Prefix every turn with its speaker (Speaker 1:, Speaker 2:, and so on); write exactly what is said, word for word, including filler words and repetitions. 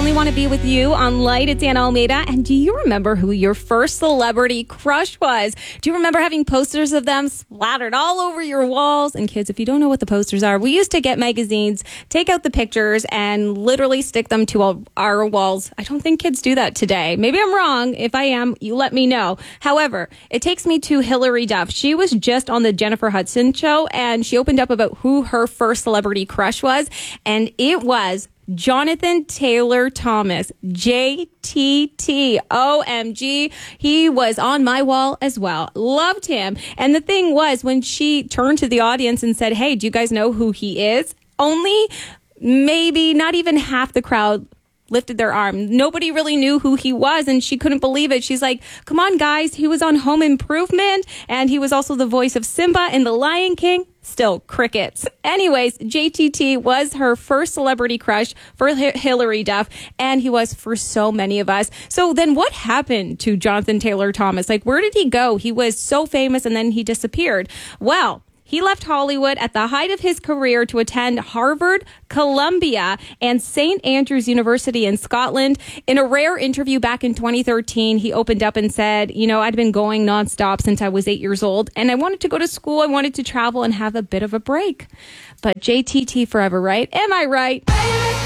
Speaker 1: Only Want to Be With You on Light. It's Anna Almeida. And do you remember who your first celebrity crush was? Do you remember having posters of them splattered all over your walls? And kids, if you don't know what the posters are, we used to get magazines, take out the pictures, and literally stick them to all our walls. I don't think kids do that today. Maybe I'm wrong. If I am, you let me know. However, it takes me to Hilary Duff. She was just on the Jennifer Hudson show, and she opened up about who her first celebrity crush was, and it was Jonathan Taylor Thomas, J T T, O M G. He was on my wall as well. Loved him. And the thing was, when she turned to the audience and said, hey, do you guys know who he is? Only maybe not even half the crowd lifted their arm. Nobody really knew who he was, and she couldn't believe it. She's like, come on, guys. He was on Home Improvement, and he was also the voice of Simba in The Lion King. Still crickets. Anyways, J T T was her first celebrity crush for H- Hilary Duff, and he was for so many of us. So then what happened to Jonathan Taylor Thomas? Like, where did he go? He was so famous, and then he disappeared. Well, he left Hollywood at the height of his career to attend Harvard, Columbia, and Saint Andrews University in Scotland. In a rare interview back in twenty thirteen, he opened up and said, you know, I'd been going nonstop since I was eight years old, and I wanted to go to school, I wanted to travel and have a bit of a break. But J T T forever, right? Am I right?